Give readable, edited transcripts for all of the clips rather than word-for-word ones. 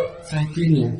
Cetinje.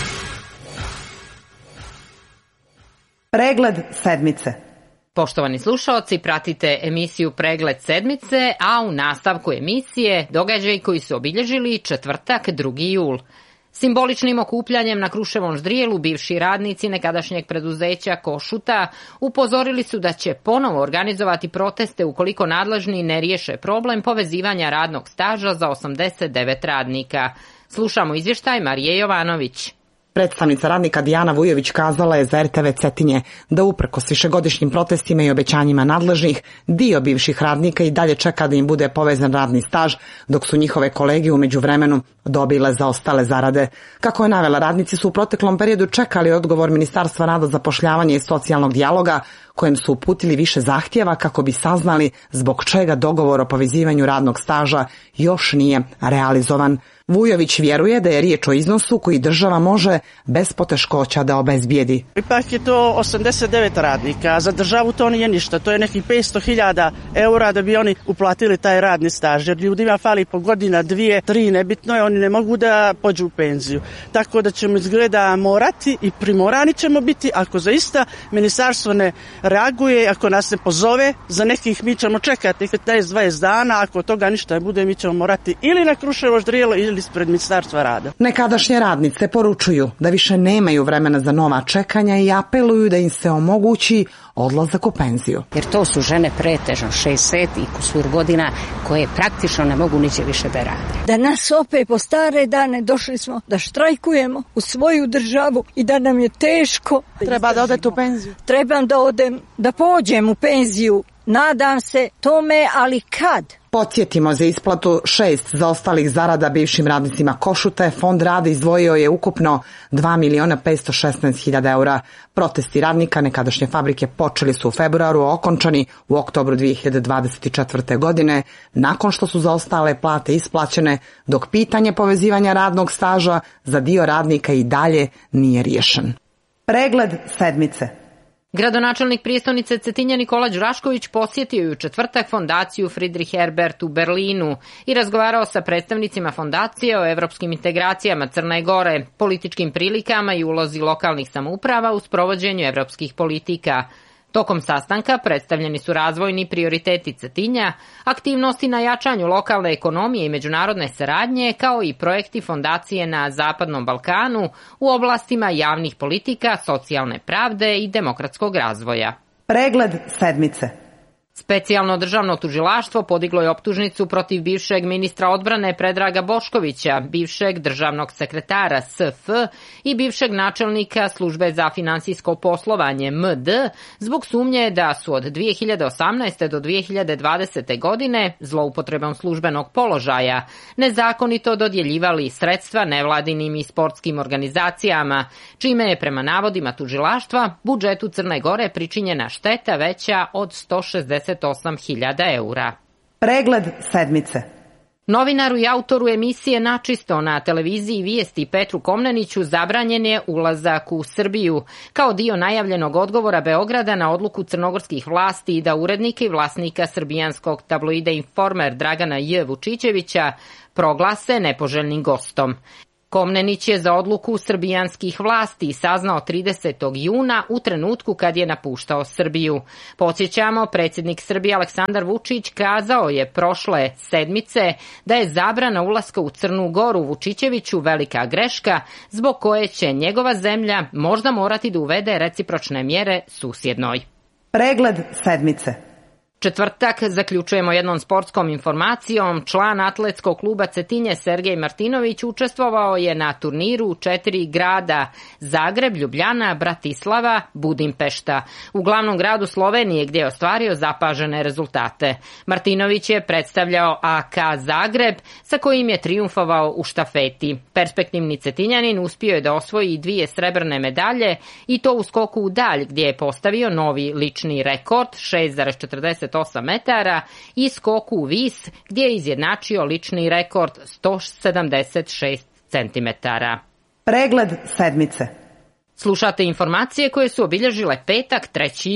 Pregled sedmice. Poštovani slušaoci, pratite emisiju Pregled sedmice, a u nastavku emisije događaji koji su obilježili četvrtak 2. jul. Simboličnim okupljanjem na Kruševom ždrijelu bivši radnici nekadašnjeg preduzeća Košuta upozorili su da će ponovo organizovati proteste ukoliko nadležni ne riješe problem povezivanja radnog staža za 89 radnika. Slušamo izvještaj Marije Jovanović. Predstavnica radnika Dijana Vujović kazala je za RTV Cetinje da uprkos višegodišnjim protestima i obećanjima nadležnih, dio bivših radnika i dalje čeka da im bude povezan radni staž, dok su njihove kolege u međuvremenu dobile zaostale zarade. Kako je navela, radnici su u proteklom periodu čekali odgovor Ministarstva rada, zapošljavanja i socijalnog dijaloga, kojem su uputili više zahtjeva kako bi saznali zbog čega dogovor o povezivanju radnog staža još nije realizovan. Vujović vjeruje da je riječ o iznosu koji država može bez poteškoća da obezbijedi. Ipak je to 89 radnika, a za državu to nije ništa. To je nekih 500.000 eura da bi oni uplatili taj radni staž. Jer ljudima fali po godina, 2, 3, nebitno je, oni ne mogu da pođu u penziju. Tako da ćemo izgleda morati i primorani ćemo biti ako zaista ministarstvo ne reaguje, ako nas ne pozove, za nekih mi ćemo čekati 15-20 dana, ako toga ništa ne bude, mi ćemo morati ili na Kruševo ždrijelo ili ispred Ministarstva rada. Nekadašnje radnice poručuju da više nemaju vremena za nova čekanja i apeluju da im se omogući odlazak u penziju. Jer to su žene pretežno 60 i kusur godina koje praktično ne mogu niće više da rade. Da nas opet po stare dane došli smo da štrajkujemo u svoju državu i da nam je teško. Treba da odete u penziju? Trebam da odem, da pođem u penziju. Nadam se tome, ali kad? Podsjetimo, za isplatu 6 zaostalih zarada bivšim radnicima Košute, Fond rada izdvojio je ukupno 2.516.000 eura. Protesti radnika nekadašnje fabrike počeli su u februaru, a okončani u oktobru 2024. godine, nakon što su zaostale plate isplaćene, dok pitanje povezivanja radnog staža za dio radnika i dalje nije riješen. Pregled sedmice. Gradonačelnik prijestolnice Cetinja Nikola Đurašković posjetio je u četvrtak fondaciju Friedrich Ebert u Berlinu i razgovarao sa predstavnicima fondacije o evropskim integracijama Crne Gore, političkim prilikama i ulozi lokalnih samouprava u sprovođenju evropskih politika. Tokom sastanka predstavljeni su razvojni prioriteti Cetinja, aktivnosti na jačanju lokalne ekonomije i međunarodne saradnje, kao i projekti fondacije na Zapadnom Balkanu u oblastima javnih politika, socijalne pravde i demokratskog razvoja. Pregled sedmice. Specijalno državno tužilaštvo podiglo je optužnicu protiv bivšeg ministra odbrane Predraga Boškovića, bivšeg državnog sekretara SF i bivšeg načelnika službe za finansijsko poslovanje MD zbog sumnje da su od 2018. do 2020. godine zloupotrebom službenog položaja nezakonito dodjeljivali sredstva nevladinim i sportskim organizacijama, čime je prema navodima tužilaštva budžetu Crne Gore pričinjena šteta veća od 168.000 eura. Pregled sedmice. Novinaru i autoru emisije Načisto na televiziji Vijesti Petru Komneniću zabranjen je ulazak u Srbiju, kao dio najavljenog odgovora Beograda na odluku crnogorskih vlasti da urednika i vlasnika srbijanskog tabloida Informer Dragana J. Vučićevića proglase nepoželjnim gostom. Komnenić je za odluku srbijanskih vlasti saznao 30. juna u trenutku kad je napuštao Srbiju. Podsjećamo, predsjednik Srbije Aleksandar Vučić kazao je prošle sedmice da je zabrana ulaska u Crnu Goru Vučićeviću velika greška zbog koje će njegova zemlja možda morati da uvede recipročne mjere susjednoj. Pregled sedmice. Četvrtak zaključujemo jednom sportskom informacijom. Član atletskog kluba Cetinje Sergej Martinović učestvovao je na turniru u 4 grada: Zagreb, Ljubljana, Bratislava, Budimpešta, u glavnom gradu Slovenije gdje je ostvario zapažene rezultate. Martinović je predstavljao AK Zagreb sa kojim je trijumfovao u štafeti. Perspektivni Cetinjanin uspio je da osvoji 2 srebrne medalje i to u skoku u dalj gdje je postavio novi lični rekord 6,48 metara i skoku u vis gdje je izjednačio lični rekord 176 centimetara. Pregled sedmice. Slušate informacije koje su obilježile petak 3. jul.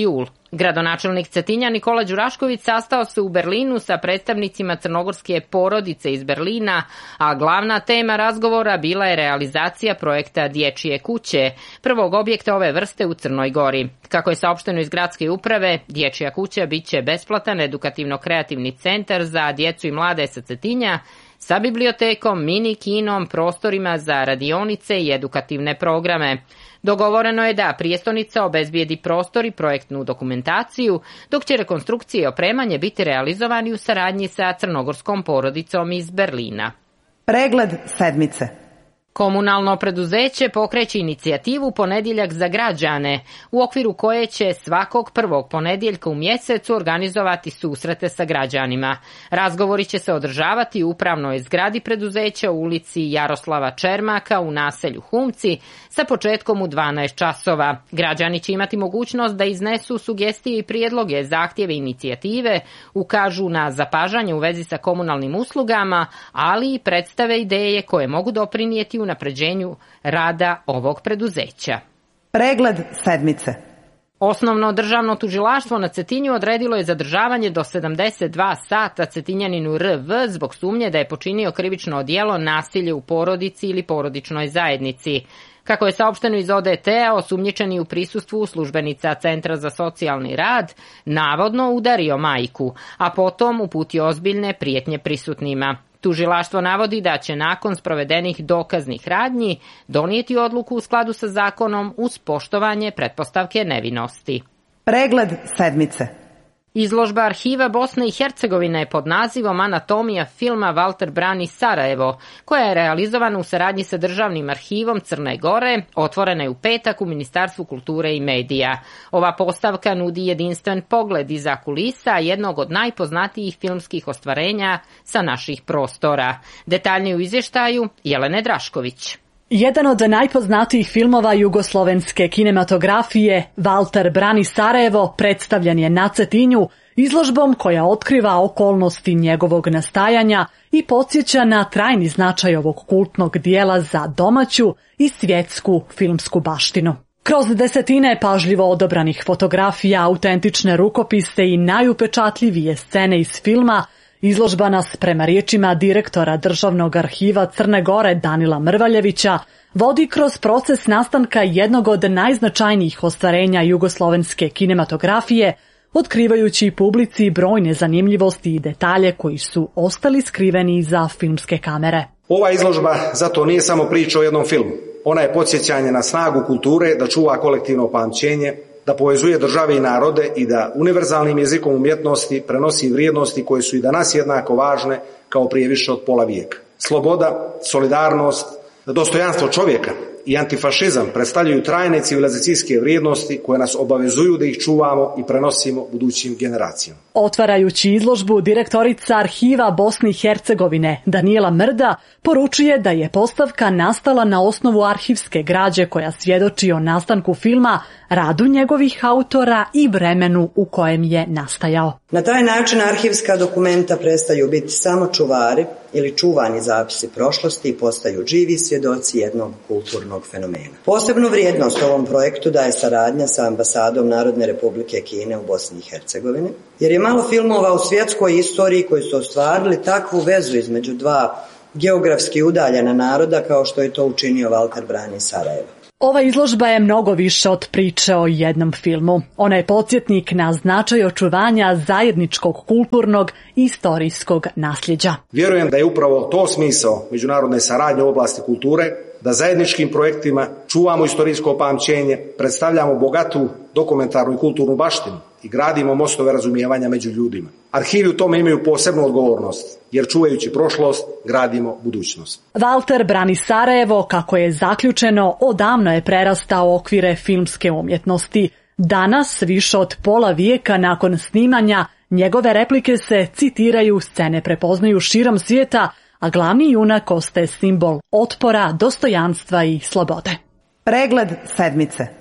Gradonačelnik Cetinja Nikola Đurašković sastao se u Berlinu sa predstavnicima crnogorske porodice iz Berlina, a glavna tema razgovora bila je realizacija projekta Dječje kuće, prvog objekta ove vrste u Crnoj Gori. Kako je saopšteno iz gradske uprave, Dječja kuća biće besplatan edukativno-kreativni centar za djecu i mlade sa Cetinja, sa bibliotekom, mini kinom, prostorima za radionice i edukativne programe. Dogovoreno je da prijestonica obezbijedi prostor i projektnu dokumentaciju, dok će rekonstrukcije i opremanje biti realizovani u saradnji sa crnogorskom porodicom iz Berlina. Pregled sedmice. Komunalno preduzeće pokreće inicijativu Ponedjeljak za građane, u okviru koje će svakog prvog ponedjeljka u mjesecu organizovati susrete sa građanima. Razgovori će se održavati u upravnoj zgradi preduzeća u ulici Jaroslava Čermaka u naselju Humci sa početkom u 12 časova. Građani će imati mogućnost da iznesu sugestije i prijedloge, zahtjeve i inicijative, ukažu na zapažanje u vezi sa komunalnim uslugama, ali i predstave ideje koje mogu doprinijeti unapređenju rada ovog preduzeća. Pregled sedmice. Osnovno državno tužilaštvo na Cetinju odredilo je zadržavanje do 72 sata Cetinjaninu RV zbog sumnje da je počinio krivično djelo nasilje u porodici ili porodičnoj zajednici. Kako je saopšteno iz ODT-a, osumnjičeni u prisustvu službenica Centra za socijalni rad navodno udario majku, a potom uputio ozbiljne prijetnje prisutnima. Tužilaštvo navodi da će nakon sprovedenih dokaznih radnji donijeti odluku u skladu sa zakonom uz poštovanje pretpostavke nevinosti. Pregled sedmice. Izložba arhiva Bosne i Hercegovine pod nazivom Anatomija filma Walter Brani Sarajevo, koja je realizovana u saradnji sa Državnim arhivom Crne Gore, otvorena je u petak u Ministarstvu kulture i medija. Ova postavka nudi jedinstven pogled iza kulisa jednog od najpoznatijih filmskih ostvarenja sa naših prostora. Detaljnije u izvještaju Jelene Drašković. Jedan od najpoznatijih filmova jugoslovenske kinematografije, Walter Brani Sarajevo, predstavljen je na Cetinju izložbom koja otkriva okolnosti njegovog nastajanja i podsjeća na trajni značaj ovog kultnog dijela za domaću i svjetsku filmsku baštinu. Kroz desetine pažljivo odabranih fotografija, autentične rukopise i najupečatljivije scene iz filma, izložba nas, prema riječima direktora Državnog arhiva Crne Gore Danila Mrvaljevića, vodi kroz proces nastanka jednog od najznačajnijih ostvarenja jugoslovenske kinematografije, otkrivajući publici brojne zanimljivosti i detalje koji su ostali skriveni iza filmske kamere. Ova izložba zato nije samo priča o jednom filmu. Ona je podsjećanje na snagu kulture da čuva kolektivno pamćenje, da povezuje države i narode i da univerzalnim jezikom umjetnosti prenosi vrijednosti koje su i danas jednako važne kao prije više od pola vijeka. Sloboda, solidarnost, dostojanstvo čovjeka i antifašizam predstavljaju trajne civilizacijske vrijednosti koje nas obavezuju da ih čuvamo i prenosimo budućim generacijama. Otvarajući izložbu, direktorica arhiva Bosne i Hercegovine Danijela Mrda poručuje da je postavka nastala na osnovu arhivske građe koja svjedoči o nastanku filma, radu njegovih autora i vremenu u kojem je nastajao. Na taj način arhivska dokumenta prestaju biti samo čuvari ili čuvani zapisi prošlosti i postaju živi svjedoci jednog kulturnog fenomena. Posebnu vrijednost ovom projektu daje saradnja sa ambasadom Narodne Republike Kine u Bosni i Hercegovini, jer je malo filmova u svjetskoj istoriji koji su ostvarili takvu vezu između dva geografski udaljena naroda kao što je to učinio Walter Brani Sarajevo. Ova izložba je mnogo više od priče o jednom filmu. Ona je podsjetnik na značaj očuvanja zajedničkog kulturnog i istorijskog nasljeđa. Vjerujem da je upravo to smisao međunarodne saradnje u oblasti kulture, da zajedničkim projektima čuvamo istorijsko pamćenje, predstavljamo bogatu dokumentarnu i kulturnu baštinu i gradimo mostove razumijevanja među ljudima. Arhivi u tome imaju posebnu odgovornost, jer čuvajući prošlost, gradimo budućnost. Walter Brani Sarajevo, kako je zaključeno, odavno je prerastao okvire filmske umjetnosti. Danas, više od pola vijeka nakon snimanja, njegove replike se citiraju, scene prepoznaju širom svijeta, a glavni junak ostaje simbol otpora, dostojanstva i slobode. Pregled sedmice.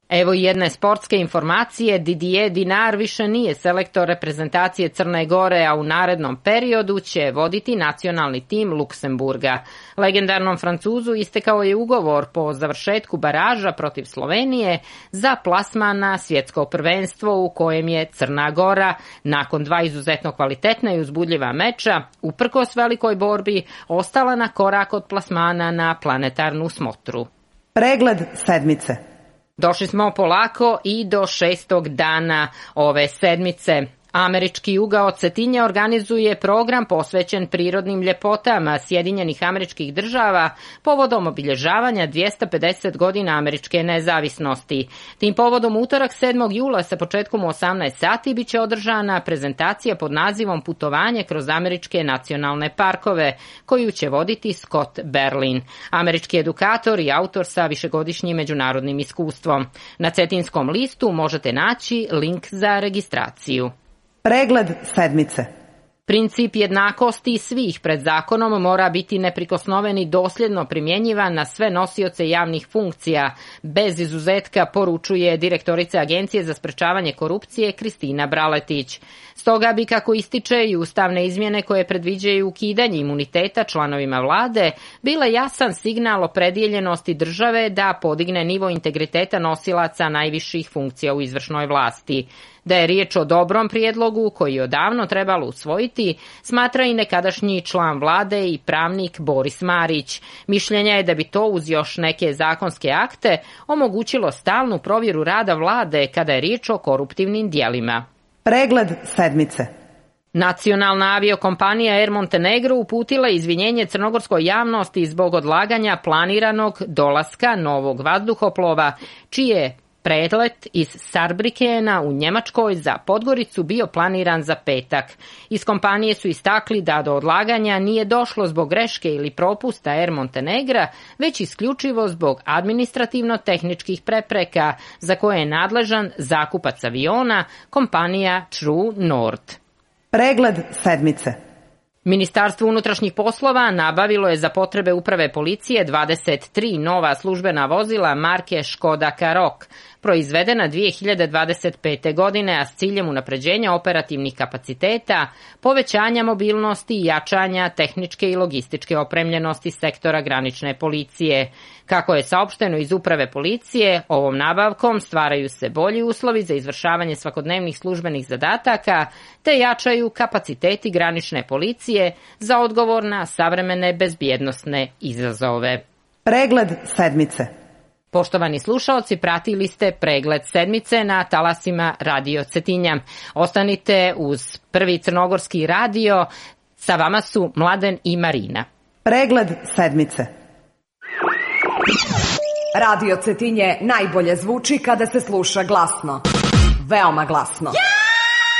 Evo i jedne sportske informacije. Didier Dinar više nije selektor reprezentacije Crne Gore, a u narednom periodu će voditi nacionalni tim Luksemburga. Legendarnom Francuzu istekao je ugovor po završetku baraža protiv Slovenije za plasman na svjetsko prvenstvo u kojem je Crna Gora nakon 2 izuzetno kvalitetna i uzbudljiva meča, uprkos velikoj borbi, ostala na korak od plasmana na planetarnu smotru. Pregled sedmice. Došli smo polako i do 6. dana ove sedmice. Američki ugao Cetinje organizuje program posvećen prirodnim ljepotama Sjedinjenih Američkih Država povodom obilježavanja 250 godina američke nezavisnosti. Tim povodom utorak 7. jula sa početkom u 18 sati biće održana prezentacija pod nazivom Putovanje kroz američke nacionalne parkove, koju će voditi Scott Berlin, američki edukator i autor sa višegodišnjim međunarodnim iskustvom. Na Cetinskom listu možete naći link za registraciju. Pregled sedmice. Princip jednakosti svih pred zakonom mora biti neprikosnoven i dosljedno primjenjivan na sve nosioce javnih funkcija, bez izuzetka, poručuje direktorica Agencije za sprečavanje korupcije Kristina Braletić. Stoga bi, kako ističe, i ustavne izmjene koje predviđaju ukidanje imuniteta članovima vlade bile jasan signal opredjeljenosti države da podigne nivo integriteta nosilaca najviših funkcija u izvršnoj vlasti. Da je riječ o dobrom prijedlogu koji je odavno trebalo usvojiti, smatra i nekadašnji član vlade i pravnik Boris Marić. Mišljenja je da bi to uz još neke zakonske akte omogućilo stalnu provjeru rada vlade kada je riječ o koruptivnim djelima. Pregled sedmice. Nacionalna aviokompanija Air Montenegro uputila izvinjenje crnogorskoj javnosti zbog odlaganja planiranog dolaska novog vazduhoplova, čije prelet iz Sarbrikena u Njemačkoj za Podgoricu bio planiran za petak. Iz kompanije su istakli da do odlaganja nije došlo zbog greške ili propusta Air Montenegra, već isključivo zbog administrativno-tehničkih prepreka za koje je nadležan zakupac aviona, kompanija True Nord. Pregled sedmice. Ministarstvo unutrašnjih poslova nabavilo je za potrebe uprave policije 23 nova službena vozila marke Škoda Karoq, proizvedena 2025. godine, a s ciljem unapređenja operativnih kapaciteta, povećanja mobilnosti i jačanja tehničke i logističke opremljenosti sektora granične policije. Kako je saopšteno iz uprave policije, ovom nabavkom stvaraju se bolji uslovi za izvršavanje svakodnevnih službenih zadataka, te jačaju kapaciteti granične policije za odgovor na savremene bezbjednosne izazove. Pregled sedmice. Poštovani slušaoci, pratili ste pregled sedmice na talasima Radio Cetinja. Ostanite uz Prvi crnogorski radio, sa vama su Mladen i Marina. Pregled sedmice. Radio Cetinje najbolje zvuči kada se sluša glasno. Veoma glasno.